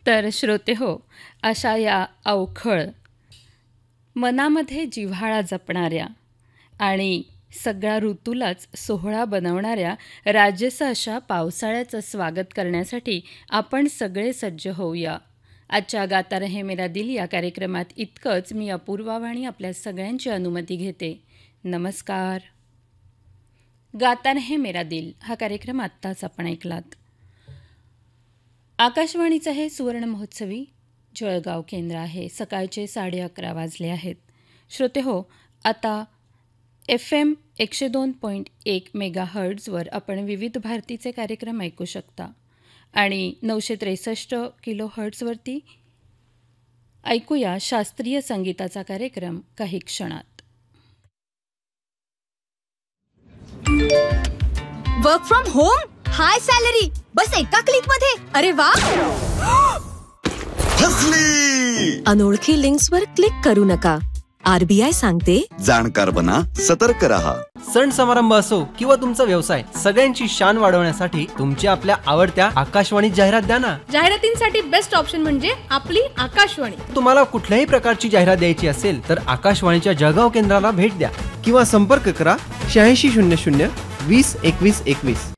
तर श्रोते हो, अशा या अवखळ, मनामध्ये जिव्हाळा जपणाऱ्या आणि सगळ्या ऋतूलाच सोहळा बनवणाऱ्या राजसं अशा पावसाळ्याचं स्वागत करण्यासाठी आपण सगळे सज्ज होऊया. आजच्या गाता रहे मेरा दिल या कार्यक्रमात इतकंच. मी अपूर्वा वाणी आपल्या सगळ्यांची अनुमती घेते. नमस्कार. गाता रहे मेरा दिल हा कार्यक्रम आत्ताच आपण ऐकलात. आकाशवाणीचं हे सुवर्ण महोत्सवी जळगाव केंद्र आहे. सकाळचे 11:30 वाजले आहेत. श्रोते हो, आता FM 102.1 मेगाहर्ट्झवर आपण विविध भारतीचे कार्यक्रम ऐकू शकता आणि 963 किलो हर्ट्झवरती ऐकूया शास्त्रीय संगीताचा कार्यक्रम काही क्षणात. Work from home, high salary, बस एका क्लिक मध्ये. अरे वा, फसली. अनोळखी लिंक्सवर क्लिक करू नका. RBI सांगते, जाणकार बना, सतर्क रहा. सण समारंभ असो किंवा तुमचा व्यवसाय, सगळ्यांची शान वाढवण्यासाठी तुमच्या आपल्या आवडत्या आकाशवाणी जाहिरात द्या ना. जाहिरातींसाठी बेस्ट ऑप्शन म्हणजे आपली आकाशवाणी. तुम्हाला कुठल्याही प्रकारची जाहिरात द्यायची असेल तर आकाशवाणीच्या जळगाव केंद्राला भेट द्या किंवा संपर्क करा 8600 20 21 21.